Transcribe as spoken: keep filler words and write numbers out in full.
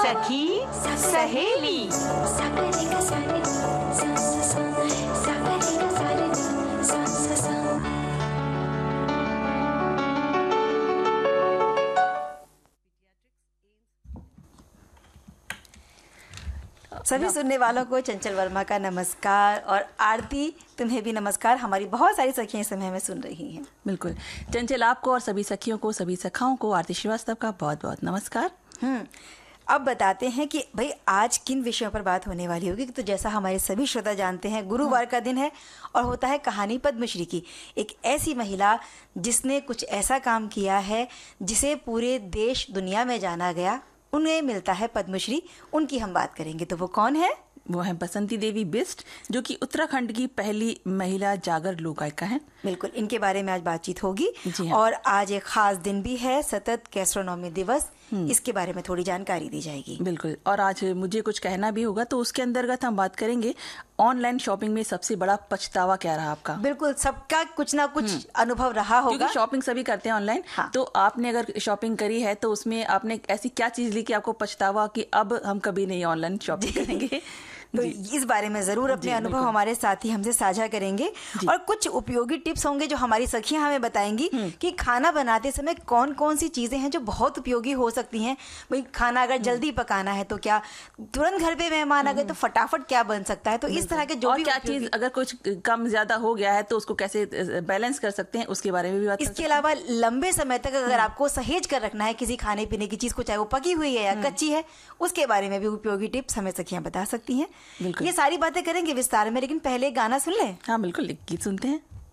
सखी सहेली। सभी सुनने वालों को चंचल वर्मा का नमस्कार, और आरती तुम्हें भी नमस्कार। हमारी बहुत सारी सखियां इस समय में सुन रही हैं। बिल्कुल चंचल, आपको और सभी सखियों को, सभी सखाओं को आरती श्रीवास्तव का बहुत बहुत नमस्कार। हम्म अब बताते हैं कि भाई आज किन विषयों पर बात होने वाली होगी। तो जैसा हमारे सभी श्रोता जानते हैं, गुरुवार का दिन है और होता है कहानी पद्मश्री की। एक ऐसी महिला जिसने कुछ ऐसा काम किया है जिसे पूरे देश दुनिया में जाना गया, उन्हें मिलता है पद्मश्री। उनकी हम बात करेंगे। तो वो कौन है? वो है बसंती देवी बिष्ट, जो कि उत्तराखंड की पहली महिला जागर लोक गायिका है। बिल्कुल, इनके बारे में आज बातचीत होगी। जी हाँ। और आज एक खास दिन भी है, सतत गैस्ट्रोनॉमी दिवस। इसके बारे में थोड़ी जानकारी दी जाएगी। बिल्कुल, और आज मुझे कुछ कहना भी होगा, तो उसके अंतर्गत हम बात करेंगे ऑनलाइन शॉपिंग में सबसे बड़ा पछतावा क्या रहा आपका। बिल्कुल, सबका कुछ ना कुछ अनुभव रहा होगा, क्योंकि शॉपिंग सभी करते हैं ऑनलाइन। हाँ। तो आपने अगर शॉपिंग करी है तो उसमें आपने ऐसी क्या चीज ली कि आपको पछतावा कि अब हम कभी नहीं ऑनलाइन शॉपिंग करेंगे। तो इस बारे में जरूर अपने अनुभव हमारे साथी हमसे साझा करेंगे, और कुछ उपयोगी टिप्स होंगे जो हमारी सखियां हमें बताएंगी कि खाना बनाते समय कौन कौन सी चीजें हैं जो बहुत उपयोगी हो सकती हैं। भाई खाना अगर जल्दी पकाना है तो क्या, तुरंत घर पे मेहमान आ गए तो फटाफट क्या बन सकता है। तो इस तरह के जो और भी क्या चीज अगर कुछ कम ज्यादा हो गया है तो उसको कैसे बैलेंस कर सकते हैं, उसके बारे में भी बात। इसके अलावा लंबे समय तक अगर आपको सहेज कर रखना है किसी खाने पीने की चीज को, चाहे वो पकी हुई है या कच्ची है, उसके बारे में भी उपयोगी टिप्स हमें सखियां बता सकती हैं। ये सारी बातें करेंगे विस्तार में, लेकिन पहले गाना सुन लें। हाँ बिल्कुल, गीत सुनते हैं।